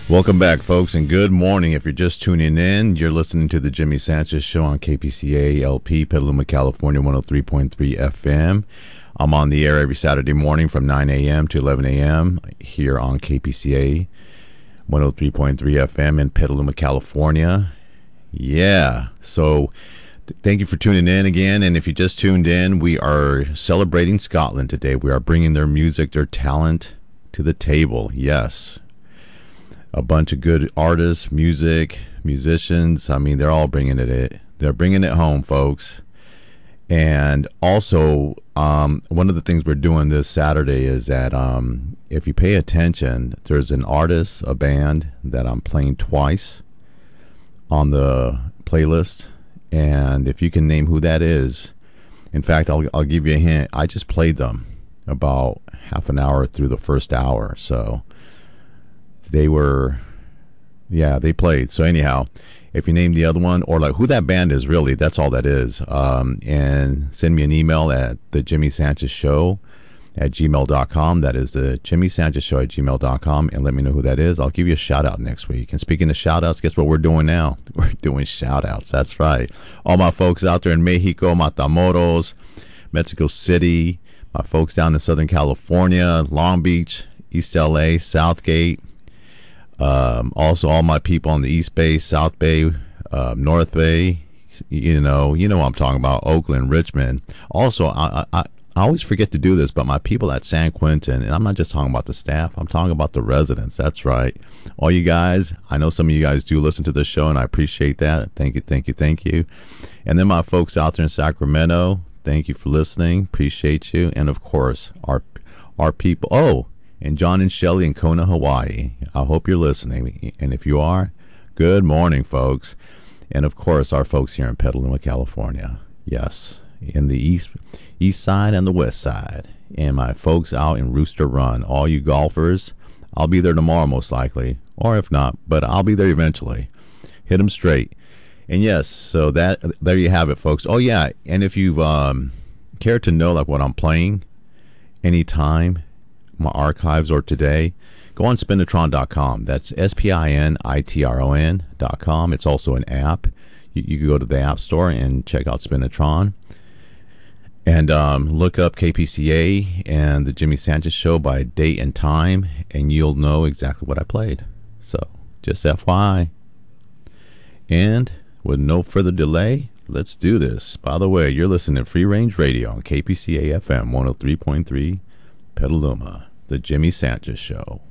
Welcome back, folks, and good morning. If you're just tuning in, you're listening to the Jimmy Sanchez Show on KPCA LP, Petaluma, California, 103.3 FM. I'm on the air every Saturday morning from 9 a.m. to 11 a.m. here on KPCA 103.3 FM in Petaluma, California. Yeah, so thank you for tuning in again. And if you just tuned in, we are celebrating Scotland today. We are bringing their music, their talent to the table. Yes. A bunch of good artists, musicians. I mean, they're all bringing it. They're bringing it home, folks. And also, one of the things we're doing this Saturday is that if you pay attention, there's an artist, a band that I'm playing twice on the playlist. And if you can name who that is, in fact, I'll give you a hint. I just played them about half an hour through the first hour, so they played. So anyhow, if you name the other one or like who that band is, really, that's all that is. And send me an email at the Jimmy Sanchez Show at gmail.com. That is the Jimmy Sanchez Show at gmail.com, and let me know who that is. I'll give you a shout out next week. And speaking of shout outs, guess what we're doing now? We're doing shout outs. That's right. All my folks out there in Mexico, Matamoros, Mexico City, my folks down in Southern California, Long Beach, East LA, Southgate. Also all my people on the East Bay, South Bay, North Bay, you know what I'm talking about, Oakland, Richmond. Also, I always forget to do this, but my people at San Quentin, and I'm not just talking about the staff, I'm talking about the residents. That's right. All you guys, I know some of you guys do listen to this show, and I appreciate that. Thank you. And then my folks out there in Sacramento, thank you for listening. Appreciate you. And of course, our people. And John and Shelley in Kona, Hawaii. I hope you're listening. And if you are, good morning, folks. And of course, our folks here in Petaluma, California. Yes, in the east side and the west side. And my folks out in Rooster Run. All you golfers, I'll be there tomorrow most likely. Or if not, but I'll be there eventually. Hit them straight. And yes, so there you have it, folks. Oh, yeah, and if you've cared to know like what I'm playing anytime, my archives or today, go on spinitron.com. That's spinitron.com. It's also an app. You can go to the app store and check out Spinitron and look up KPCA and the Jimmy Sanchez Show by date and time, and you'll know exactly what I played. So just FYI. And with no further delay, let's do this. By the way, you're listening to Free Range Radio on KPCA FM 103.3 Petaluma, the Jimmy Sanchez Show.